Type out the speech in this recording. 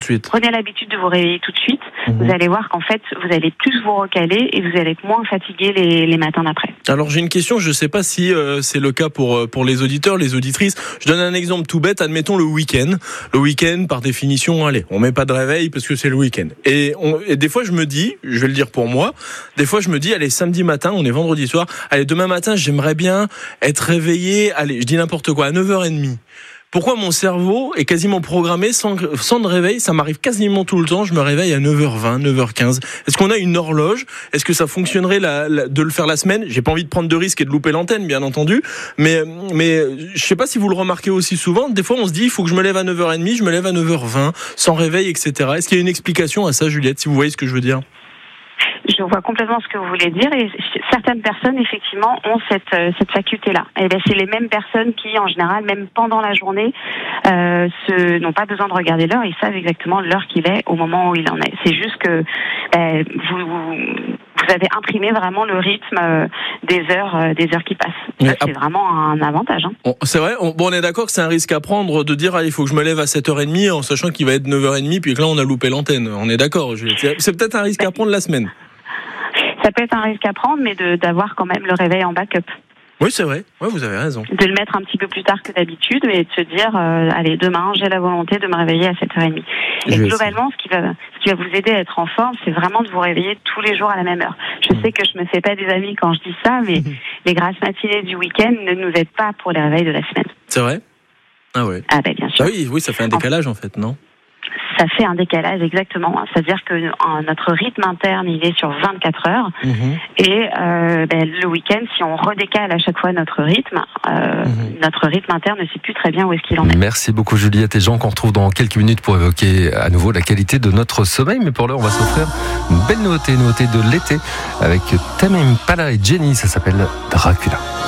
suite. Prenez l'habitude de vous réveiller tout de suite. Vous allez voir qu'en fait, vous allez plus vous recaler et vous allez être moins fatigué les matins d'après. Alors j'ai une question, je ne sais pas si c'est le cas pour les auditeurs, les auditrices. Je donne un exemple tout bête, admettons le week-end. Le week-end, par définition, allez, on met pas de réveil parce que c'est le week-end. Et des fois je me dis, je vais le dire pour moi, des fois je me dis, allez, samedi matin, on est vendredi soir, allez, demain matin, j'aimerais bien être réveillé, allez, je dis n'importe quoi, à 9h30. Pourquoi mon cerveau est quasiment programmé sans de réveil? Ça m'arrive quasiment tout le temps. Je me réveille à 9h20, 9h15. Est-ce qu'on a une horloge? Est-ce que ça fonctionnerait de le faire la semaine? J'ai pas envie de prendre de risques et de louper l'antenne, bien entendu. Mais je sais pas si vous le remarquez aussi souvent. Des fois, on se dit, il faut que je me lève à 9h30, je me lève à 9h20, sans réveil, etc. Est-ce qu'il y a une explication à ça, Juliette, si vous voyez ce que je veux dire? Je vois complètement ce que vous voulez dire et certaines personnes effectivement ont cette faculté-là. Et bien c'est les mêmes personnes qui en général même pendant la journée n'ont pas besoin de regarder l'heure, ils savent exactement l'heure qu'il est au moment où il en est. C'est juste que vous avez imprimé vraiment le rythme des heures qui passent. Ça, c'est vraiment un avantage. Hein. C'est vrai. On est d'accord que c'est un risque à prendre de dire il faut que je me lève à 7h30 en sachant qu'il va être 9h30 puis que là on a loupé l'antenne. On est d'accord. C'est peut-être un risque à prendre la semaine. Ça peut être un risque à prendre, mais d'avoir quand même le réveil en backup. Oui, c'est vrai. Ouais, vous avez raison. De le mettre un petit peu plus tard que d'habitude et de se dire, allez, demain, j'ai la volonté de me réveiller à 7h30. Et globalement, ce qui va vous aider à être en forme, c'est vraiment de vous réveiller tous les jours à la même heure. Je sais que je me fais pas des amis quand je dis ça, mais les grasses matinées du week-end ne nous aident pas pour les réveils de la semaine. C'est vrai? Ah ouais. Ah ben, bien sûr. Ah oui, ça fait un décalage en fait, non? Ça fait un décalage, exactement. C'est-à-dire que notre rythme interne, il est sur 24 heures. Et le week-end, si on redécale à chaque fois notre rythme interne ne sait plus très bien où est-ce qu'il en est. Merci beaucoup Juliette et Jean, qu'on retrouve dans quelques minutes pour évoquer à nouveau la qualité de notre sommeil. Mais pour l'heure, on va s'offrir une belle nouveauté de l'été avec Tame Impala et Jenny. Ça s'appelle Dracula.